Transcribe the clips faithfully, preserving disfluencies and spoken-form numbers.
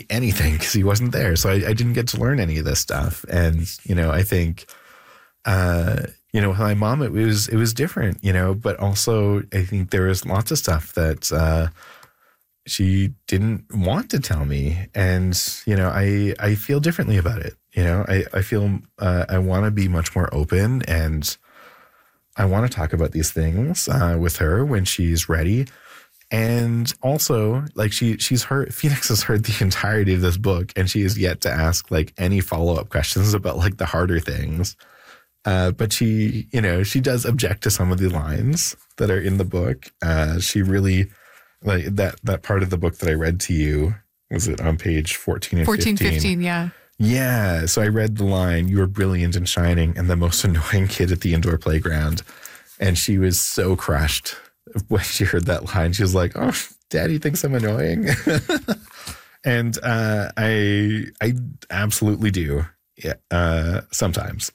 anything because he wasn't there. So I, I didn't get to learn any of this stuff. And, you know, I think, uh, you know, with my mom, it was, it was different, you know, but also I think there was lots of stuff that, uh, she didn't want to tell me. And, you know, I, I feel differently about it. You know, I, I feel, uh, I want to be much more open, and I want to talk about these things, uh, with her when she's ready. And also, like, she, she's heard, Phoenix has heard the entirety of this book, and she has yet to ask like any follow-up questions about like the harder things. Uh, but she, you know, she does object to some of the lines that are in the book. Uh, she really, like that, that part of the book that I read to you, was it on page fourteen and fourteen, fifteen? fifteen, yeah. Yeah. So I read the line, "You are brilliant and shining and the most annoying kid at the indoor playground." And she was so crushed when she heard that line. She was like, "Oh, Daddy thinks I'm annoying." And uh, I, I absolutely do. Yeah. Uh, sometimes.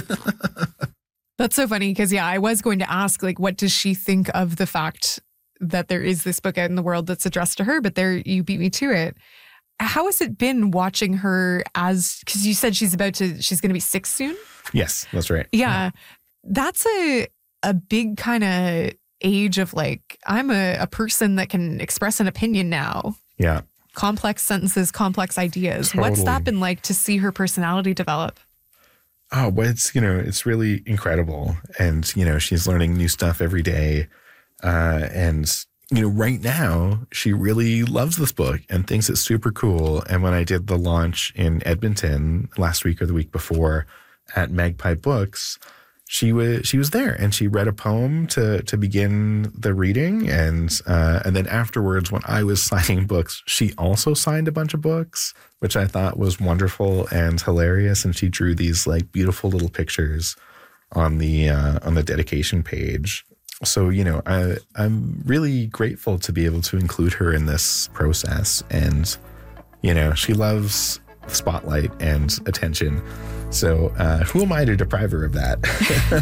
That's so funny because, yeah, I was going to ask, like, what does she think of the fact that there is this book out in the world that's addressed to her, but there you beat me to it. How has it been watching her as, because you said she's about to, she's going to be six soon? Yes, that's right. Yeah. yeah. That's a, a big kind of age of like, I'm a, a person that can express an opinion now. Yeah. Complex sentences, complex ideas. Totally. What's that been like to see her personality develop? Oh, well, it's, you know, it's really incredible. And, you know, she's learning new stuff every day. Uh, and, you know, right now she really loves this book and thinks it's super cool. And when I did the launch in Edmonton last week or the week before at Magpie Books, she was, she was there, and she read a poem to, to begin the reading. And, uh, and then afterwards, when I was signing books, she also signed a bunch of books, which I thought was wonderful and hilarious. And she drew these like beautiful little pictures on the, uh, on the dedication page. So, you know, I, I'm really grateful to be able to include her in this process. And, you know, she loves spotlight and attention. So uh, who am I to deprive her of that?